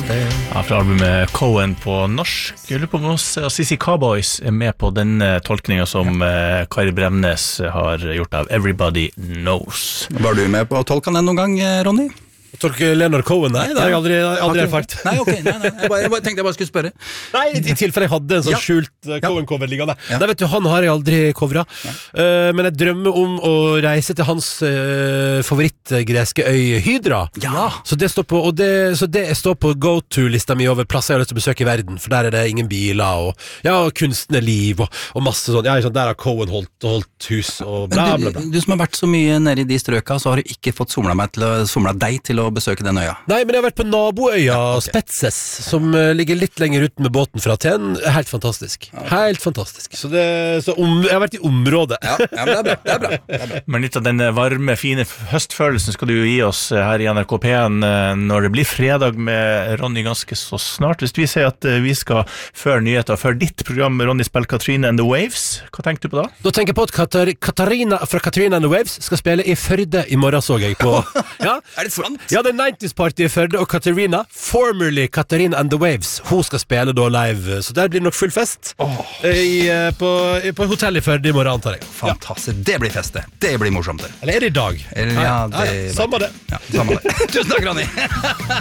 Ja, fra albumet Cohen på norsk. Jeg lurer på om Sissy Cowboys med på den tolkningen som Kari Bremnes har gjort av Everybody Knows. Var du med på å tolke den noen gang, Ronny? Tolke Leonard Cohen, nei, det har jeg aldri erfart. Nei, ok, nei. Jeg tenkte jeg bare skulle spørre. Nei, i tilfelle jeg hadde en sånn skjult Cohen-cover liggende. Nei, vet du, han har jeg aldri coveret. Men jeg drømmer om å reise til hans favorittgreske øy Hydra. Ja. Så det står på, så det står på go-to-lista mi over plasser jeg har lyst til å besøke i verden, for der er det ingen biler, og kunstnerliv, og masse sånn. Ja, der har Cohen holdt hus, og bla, bla, bla. Du som har vært så mye nede i de strøka, så har du ikke fått somlet deg til å besøke den øya. Nei, men jeg har vært på naboøya Spetses, som ligger litt lenger ut med båten fra Aten. Helt fantastisk. Helt fantastisk. Så jeg har vært i området. Ja, men det er bra. Men litt av den varme, fine høstfølelsen skal du jo gi oss her i NRK P1 når det blir fredag med Ronny ganske så snart. Hvis vi sier at vi skal før nyheter, før ditt program Ronny spiller Katrina and the Waves, hva tenker du på da? Da tenker jeg på at Katarina fra Katrina and the Waves skal spille i Førde i morgen, så jeg på. Ja? Er det sant? Ja, det er 90s Party i Førde, og Katarina, formerly Katarina and the Waves, hun skal spille da live, så der blir det nok full fest på hotell i Førde i morgen, antar jeg. Fantastisk, det blir fest, det blir morsomt. Eller er det i dag? Ja, samme det. Ja, samme det. Tusen takk, Ronny.